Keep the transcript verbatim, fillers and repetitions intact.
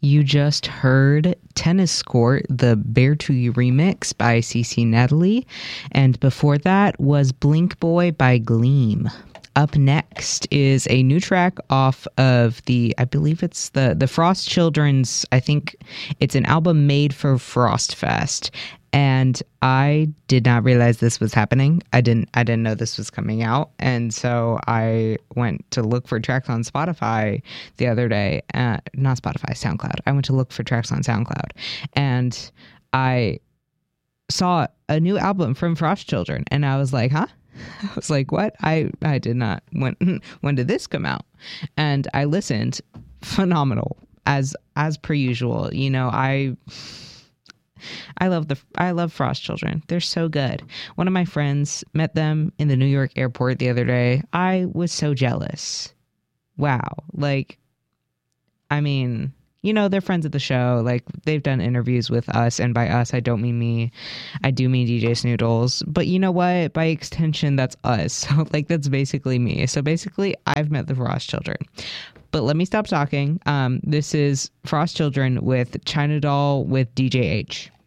You just heard Tennis Court, the Bear to You remix by C C Natalie. And before that was Blink Boy by Gleam. Up next is a new track off of the, I believe it's the, the Frost Children's, I think it's an album made for Frost Fest. And I did not realize this was happening. I didn't I didn't know this was coming out. And so I went to look for tracks on Spotify the other day. Uh, not Spotify, SoundCloud. I went to look for tracks on SoundCloud. And I saw a new album from Frost Children. And I was like, huh? I was like, what? I, I did not. When when did this come out? And I listened. Phenomenal. As as per usual. You know, I... I love the I love Frost Children. They're so good. One of my friends met them in the New York airport the other day. I was so jealous. Wow. Like, I mean, you know, they're friends of the show. Like, they've done interviews with us, and by us, I don't mean me. I do mean D J Snoodles. But you know what? By extension, that's us. So, like, that's basically me. So basically, I've met the Frost Children. But let me stop talking. Um, this is Frost Children with China Doll with D J H.